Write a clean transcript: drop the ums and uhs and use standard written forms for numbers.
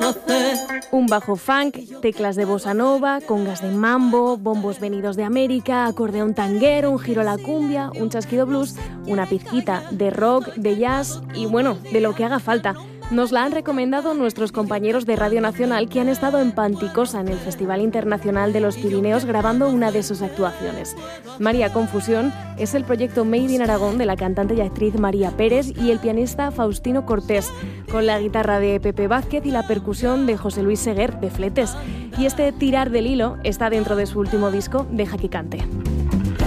Un bajo funk, teclas de bossa nova, congas de mambo, bombos venidos de América, acordeón tanguero, un giro a la cumbia, un chasquido blues, una pizquita de rock, de jazz y bueno, de lo que haga falta. Nos la han recomendado nuestros compañeros de Radio Nacional que han estado en Panticosa, en el Festival Internacional de los Pirineos, grabando una de sus actuaciones. María Confusión es el proyecto Made in Aragón de la cantante y actriz María Pérez y el pianista Faustino Cortés, con la guitarra de Pepe Vázquez y la percusión de José Luis Seguer, de Fletes. Y este tirar del hilo está dentro de su último disco, Deja que cante.